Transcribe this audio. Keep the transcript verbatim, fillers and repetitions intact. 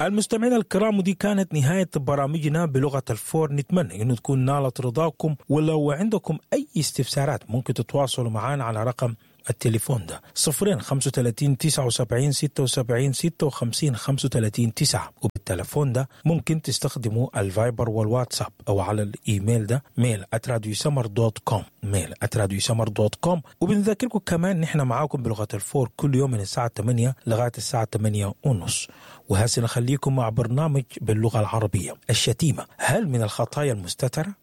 المستمعين الكرام، ودي كانت نهاية برامجنا بلغة الفور. نتمنى أنه تكون نالت رضاكم، ولو عندكم أي استفسارات ممكن تتواصلوا معنا على رقم التليفون ده صفرين خمسة وثلاثين تسعة وسبعين ستة وسبعين ستة وخمسين خمسة وثلاثين تسعة. وبالتليفون ده ممكن تستخدموا الفايبر والواتساب، أو على الإيميل ده ميل at راديو سمر دوت كوم ميل at راديو سمر دوت كوم. وبنذكركم كمان نحن معاكم بلغة الفور كل يوم من الساعة ثمانية لغاية الساعة ثمانية ونص. وهسه نخليكم مع برنامج باللغة العربية. الشتيمة هل من الخطايا المستترة؟